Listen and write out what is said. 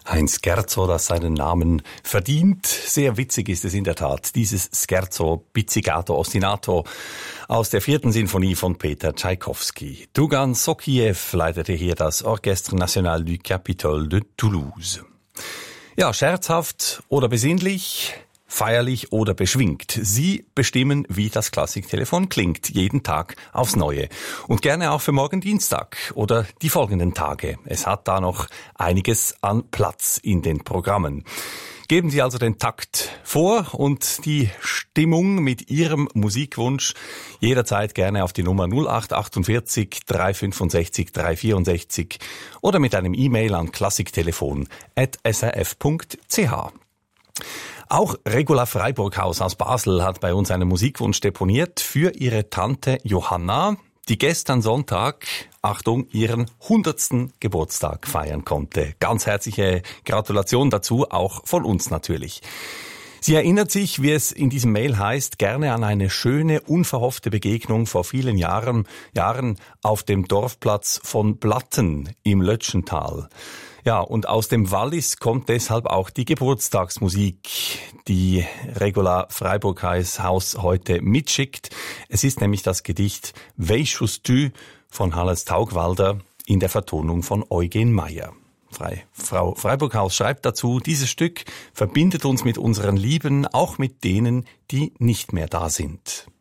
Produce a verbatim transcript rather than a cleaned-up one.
Ein Scherzo, das seinen Namen verdient. Sehr witzig ist es in der Tat. Dieses Scherzo Pizzicato Ostinato aus der vierten Sinfonie von Peter Tschaikowski. Tougan Sokiev leitete hier das Orchestre National du Capitole de Toulouse. Ja, scherzhaft oder besinnlich, feierlich oder beschwingt. Sie bestimmen, wie das Klassiktelefon klingt, jeden Tag aufs Neue. Und gerne auch für morgen Dienstag oder die folgenden Tage. Es hat da noch einiges an Platz in den Programmen. Geben Sie also den Takt vor und die Stimmung mit Ihrem Musikwunsch jederzeit gerne auf die Nummer null acht achtundvierzig drei fünfundsechzig drei vierundsechzig oder mit einem E-Mail an klassiktelefon at s r f punkt c h. Auch Regula Freiburghaus aus Basel hat bei uns einen Musikwunsch deponiert für ihre Tante Johanna, die gestern Sonntag, Achtung, ihren hundertsten Geburtstag feiern konnte. Ganz herzliche Gratulation dazu, auch von uns natürlich. Sie erinnert sich, wie es in diesem Mail heißt, gerne an eine schöne, unverhoffte Begegnung vor vielen Jahren, Jahren auf dem Dorfplatz von Blatten im Lötschental. Ja, und aus dem Wallis kommt deshalb auch die Geburtstagsmusik, die Regula Freiburghaus heute mitschickt. Es ist nämlich das Gedicht Weisschust du von Hannes Taugwalder in der Vertonung von Eugen Meyer. Frei. Frau Freiburghaus schreibt dazu, dieses Stück verbindet uns mit unseren Lieben, auch mit denen, die nicht mehr da sind.